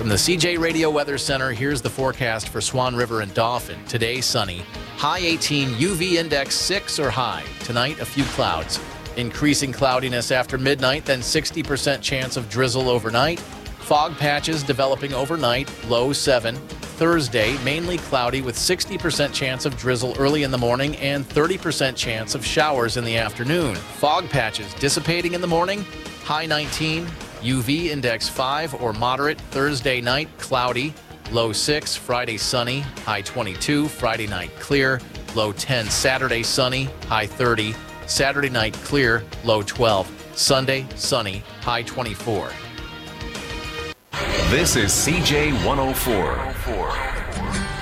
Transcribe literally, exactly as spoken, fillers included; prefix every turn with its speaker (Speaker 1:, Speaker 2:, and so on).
Speaker 1: From the C J Radio Weather Center, here's the forecast for Swan River and Dauphin. Today, sunny. High eighteen, U V index six or high. Tonight, a few clouds. Increasing cloudiness after midnight, then sixty percent chance of drizzle overnight. Fog patches developing overnight, low seven. Thursday, mainly cloudy with sixty percent chance of drizzle early in the morning and thirty percent chance of showers in the afternoon. Fog patches dissipating in the morning, high nineteen. U V index five or moderate. Thursday night, cloudy, low six. Friday, sunny, high twenty-two. Friday night, clear, low ten. Saturday, sunny, high thirty. Saturday night, clear, low twelve. Sunday, sunny, high twenty-four.
Speaker 2: This is C J one oh four.